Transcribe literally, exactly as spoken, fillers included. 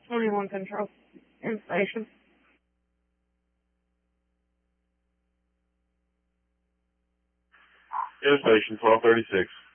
twenty-one Control. In station. Air Station twelve thirty-six.